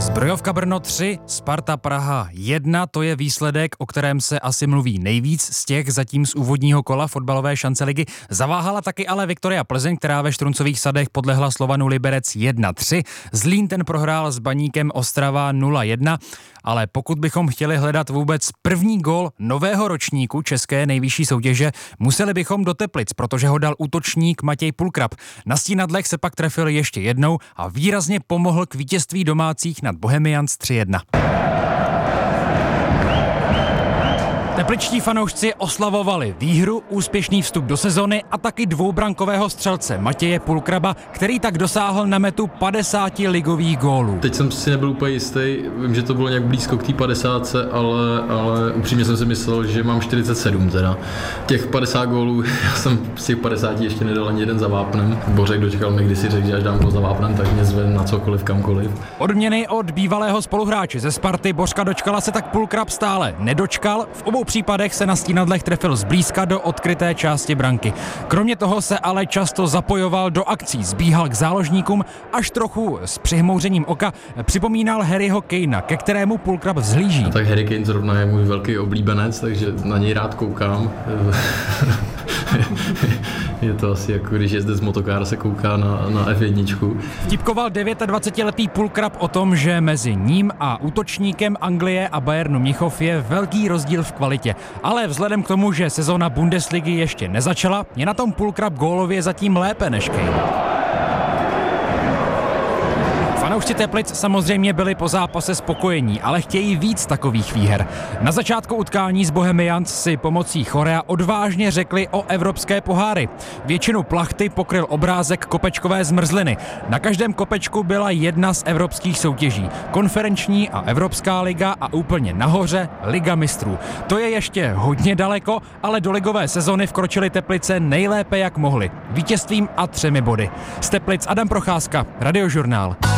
Zbrojovka Brno 3, Sparta Praha 1, to je výsledek, o kterém se asi mluví nejvíc z těch zatím z úvodního kola fotbalové šance ligy. Zaváhala taky ale Viktoria Plzeň, která ve Štruncových sadech podlehla Slovanu Liberec 1-3. Zlín ten prohrál s Baníkem Ostrava 0-1. Ale pokud bychom chtěli hledat vůbec první gól nového ročníku české nejvyšší soutěže, museli bychom do Teplic, protože ho dal útočník Matěj Pulkrab. Na Stínadlech se pak trefil ještě jednou a výrazně pomohl k vítězství domácích nad Bohemians 3-1. Tepličtí fanoušci oslavovali výhru, úspěšný vstup do sezony a taky dvoubrankového střelce Matěje Pulkraba, který tak dosáhl na metu 50 ligových gólů. Teď jsem si nebyl úplně jistý, vím, že to bylo nějak blízko k té 50, ale upřímně jsem si myslel, že mám 47 teda. Těch 50 gólů, já jsem z těch 50 ještě nedal ani jeden za vápnem. Bořek dočkal mi, když si řekl, že až dám gól za vápnem, tak mě zve na cokoliv, kamkoliv. Odměny od bývalého spoluhráče ze Sparty Bořka dočkala se tak Pulkrab stále nedočkal. V obou případech se na Stínadlech trefil zblízka do odkryté části branky. Kromě toho se ale často zapojoval do akcí, zbíhal k záložníkům, až trochu s přihmouřením oka připomínal Harryho Kanea, ke kterému Pulkrab vzhlíží. A tak Harry Kane zrovna je můj velký oblíbenec, takže na něj rád koukám. Je to asi jako když jezdec motokára se kouká na F1. Vtipkoval 29letý Pulkrab o tom, že mezi ním a útočníkem Anglie a Bayernu Mnichov je velký rozdíl v kvalitě. Ale vzhledem k tomu, že sezóna Bundesligy ještě nezačala, je na tom Pulkrab gólově zatím lépe než Kane. Fanoušci Teplic samozřejmě byli po zápase spokojení, ale chtějí víc takových výher. Na začátku utkání s Bohemians si pomocí chorea odvážně řekli o evropské poháry. Většinu plachty pokryl obrázek kopečkové zmrzliny. Na každém kopečku byla jedna z evropských soutěží. Konferenční a Evropská liga a úplně nahoře Liga mistrů. To je ještě hodně daleko, ale do ligové sezony vkročili Teplice nejlépe jak mohli. Vítězstvím a 3 body. Z Teplic Adam Procházka, Radiožurnál.